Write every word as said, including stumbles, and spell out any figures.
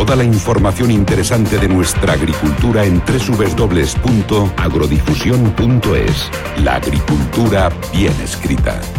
toda la información interesante de nuestra agricultura en doble u doble u doble u punto agrodifusión punto es. La agricultura bien escrita.